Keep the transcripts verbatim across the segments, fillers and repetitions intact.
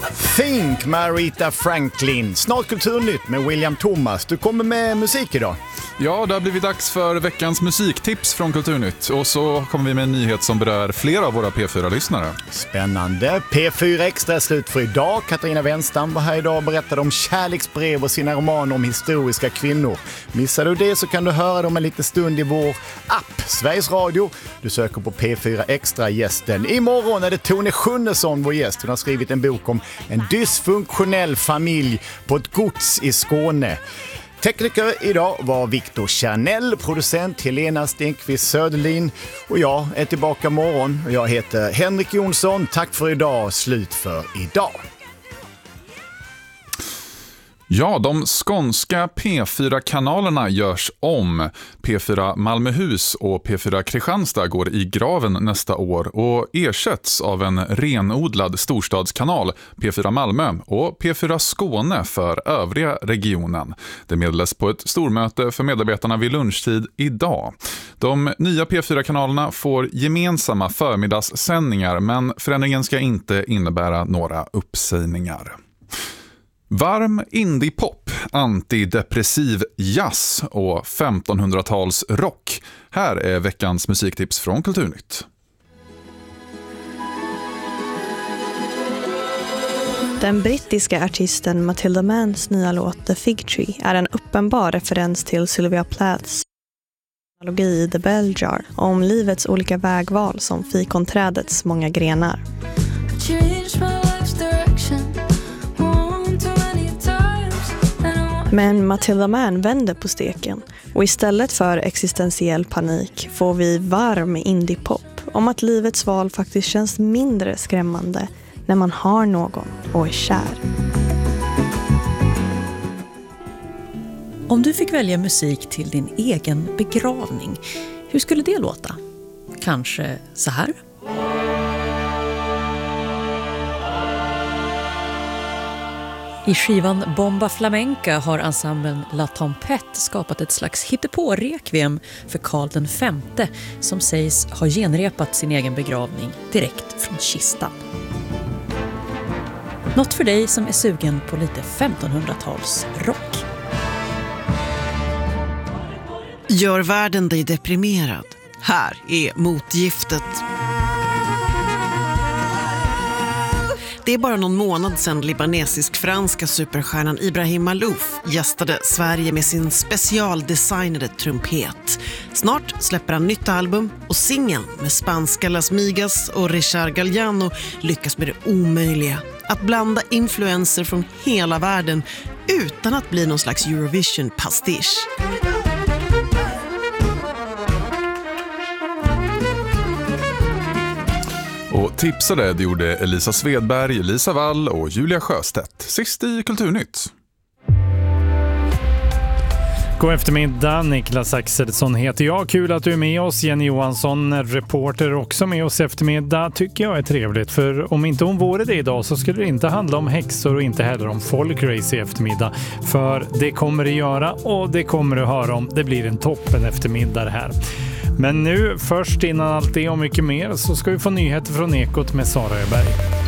Think med Aretha Franklin. Snart Kulturnytt med William Thomas. Du kommer med musik idag. Ja, det har blivit dags för veckans musiktips från Kulturnytt. Och så kommer vi med en nyhet som berör flera av våra P fyra-lyssnare. Spännande. P fyra Extra är slut för idag. Katarina Wenstam var här idag och berättade om kärleksbrev och sina romaner om historiska kvinnor. Missar du det så kan du höra dem en liten stund i vår app Sveriges Radio. Du söker på P fyra Extra-gästen. Imorgon är det Tone Schunnesson vår gäst. Hon har skrivit en bok om en dysfunktionell familj på ett gods i Skåne. Tekniker idag var Viktor Kärnell, producent Helena Stenqvist Söderlin och jag är tillbaka imorgon och jag heter Henrik Jonsson. Tack för idag, slut för idag. Ja, de skånska P fyra-kanalerna görs om. P fyra Malmöhus och P fyra Kristianstad går i graven nästa år och ersätts av en renodlad storstadskanal, P fyra Malmö och P fyra Skåne för övriga regionen. Det meddelas på ett stormöte för medarbetarna vid lunchtid idag. De nya P fyra-kanalerna får gemensamma förmiddagssändningar, men förändringen ska inte innebära några uppsägningar. Varm indie-pop, antidepressiv jazz och femtonhundratals rock. Här är veckans musiktips från Kulturnytt. Den brittiska artisten Matilda Manns nya låt The Fig Tree är en uppenbar referens till Sylvia Plaths analogi The Bell Jar om livets olika vägval som fikonträdets många grenar. Men Matilda Mann vänder på steken och istället för existentiell panik får vi varm indie-pop om att livets val faktiskt känns mindre skrämmande när man har någon och är kär. Om du fick välja musik till din egen begravning, hur skulle det låta? Kanske så här? I skivan Bomba Flamenca har ensemblen La Tempête skapat ett slags hittepå-rekviem för Karl den femte som sägs ha genrepat sin egen begravning direkt från kistan. Något för dig som är sugen på lite femtonhundratals rock. Gör världen dig deprimerad? Här är motgiftet. Det är bara någon månad sedan libanesisk-franska superstjärnan Ibrahim Malouf gästade Sverige med sin specialdesignade trumpet. Snart släpper han nytt album och singeln med spanska Las Migas och Richard Galliano lyckas med det omöjliga. Att blanda influenser från hela världen utan att bli någon slags Eurovision-pastisch. Och tipsade det gjorde Elisa Svedberg, Lisa Wall och Julia Sjöstedt. Sist i Kulturnytt. God eftermiddag, Niklas Axelsson heter jag. Kul att du är med oss. Jenny Johansson, reporter, också med oss eftermiddag. Tycker jag är trevligt, för om inte hon vore det idag så skulle det inte handla om häxor och inte heller om folkrace i eftermiddag. För det kommer det göra och det kommer du höra om. Det blir en toppen eftermiddag här. Men nu, först innan allt det och mycket mer, så ska vi få nyheter från Ekot med Sara Öberg.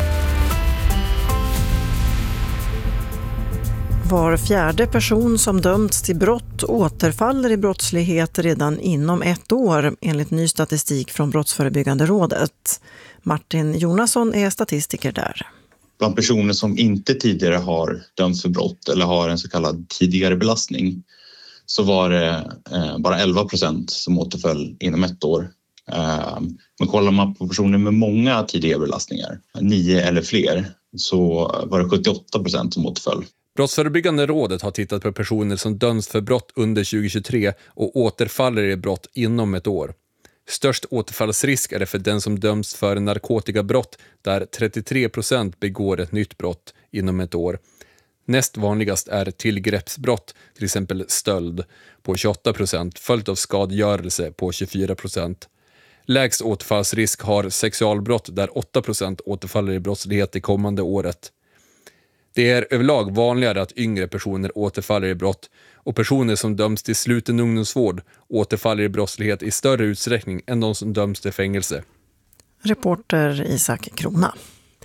Var fjärde person som dömts till brott återfaller i brottslighet redan inom ett år, enligt ny statistik från Brottsförebyggande rådet. Martin Jonasson är statistiker där. Bland personer som inte tidigare har dömts för brott eller har en så kallad tidigare belastning så var det eh, bara elva procent som återföll inom ett år. Eh, men kollar man på personer med många tidigare belastningar, nio eller fler, så var det sjuttioåtta procent som återföll. Brottsförebyggande rådet har tittat på personer som döms för brott under tjugohundratjugotre och återfaller i brott inom ett år. Störst återfallsrisk är det för den som döms för narkotikabrott, där trettiotre procent begår ett nytt brott inom ett år. Näst vanligast är tillgreppsbrott, till exempel stöld, på tjugoåtta procent, följt av skadegörelse på tjugofyra procent. Lägst återfallsrisk har sexualbrott, där åtta procent återfaller i brottslighet det kommande året. Det är överlag vanligare att yngre personer återfaller i brott och personer som döms till sluten ungdomsvård återfaller i brottslighet i större utsträckning än de som döms till fängelse. Reporter Isak Krona.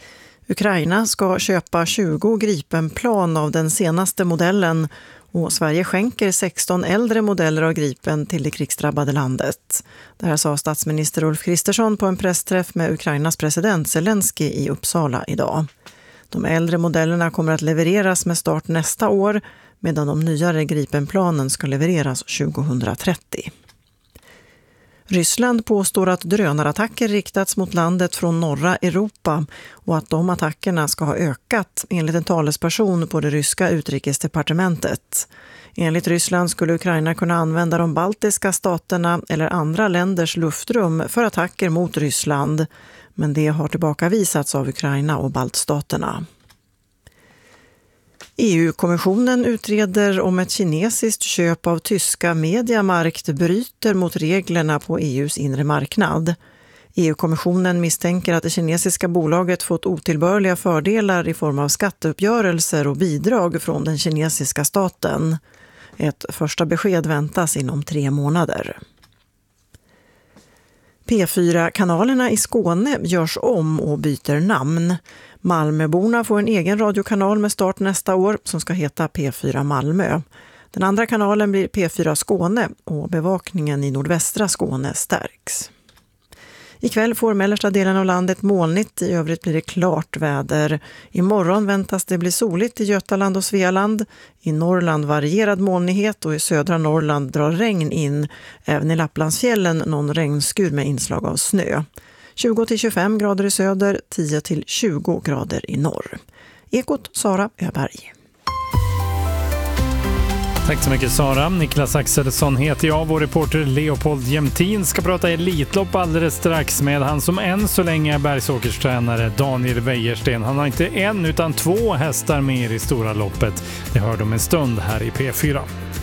Ukraina ska köpa tjugo Gripenplan av den senaste modellen och Sverige skänker sexton äldre modeller av Gripen till det krigsdrabbade landet. Det här sa statsminister Ulf Kristersson på en pressträff med Ukrainas president Zelensky i Uppsala idag. De äldre modellerna kommer att levereras med start nästa år, medan de nyare Gripenplanen ska levereras tjugohundratrettio. Ryssland påstår att drönarattacker riktats mot landet från norra Europa och att de attackerna ska ha ökat, enligt en talesperson på det ryska utrikesdepartementet. Enligt Ryssland skulle Ukraina kunna använda de baltiska staterna eller andra länders luftrum för attacker mot Ryssland, men det har tillbakavisats av Ukraina och baltstaterna. E U-kommissionen utreder om ett kinesiskt köp av tyska Mediamarkt bryter mot reglerna på E U:s inre marknad. E U-kommissionen misstänker att det kinesiska bolaget fått otillbörliga fördelar i form av skatteuppgörelser och bidrag från den kinesiska staten. Ett första besked väntas inom tre månader. P fyra-kanalerna i Skåne görs om och byter namn. Malmöborna får en egen radiokanal med start nästa år som ska heta P fyra Malmö. Den andra kanalen blir P fyra Skåne och bevakningen i nordvästra Skåne stärks. Ikväll får mellersta delen av landet molnigt, i övrigt blir det klart väder. Imorgon väntas det bli soligt i Götaland och Svealand. I Norrland varierad molnighet och i södra Norrland drar regn in. Även i Lapplandsfjällen någon regnskur med inslag av snö. tjugo till tjugofem grader i söder, tio till tjugo grader i norr. Ekot Sara Öberg. Tack så mycket Sara. Niklas Axelsson heter jag. Vår reporter Leopold Jämtin ska prata elitlopp alldeles strax med han som än så länge är bergsåkerstränare Daniel Wäjersten. Han har inte en utan två hästar med i stora loppet. Det hör de en stund här i P fyra.